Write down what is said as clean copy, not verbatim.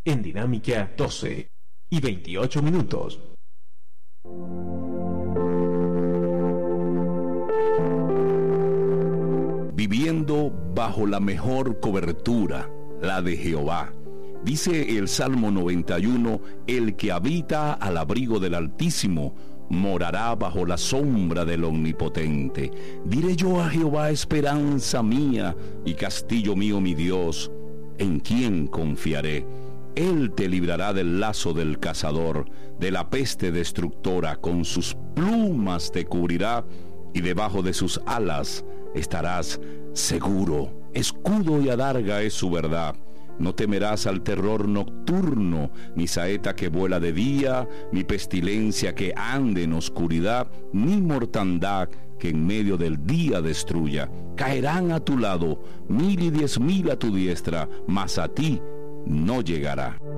en Dinámica 12 y 28 minutos. Viviendo bajo la mejor cobertura, la de Jehová. Dice el Salmo 91, el que habita al abrigo del Altísimo, morará bajo la sombra del Omnipotente. Diré yo a Jehová, esperanza mía y castillo mío, mi Dios, ¿en quién confiaré? Él te librará del lazo del cazador, de la peste destructora, con sus plumas te cubrirá, y debajo de sus alas estarás seguro. Escudo y adarga es su verdad. No temerás al terror nocturno, ni saeta que vuela de día, ni pestilencia que ande en oscuridad, ni mortandad que en medio del día destruya. Caerán a tu lado 1000 y 10,000 a tu diestra, mas a ti no llegará.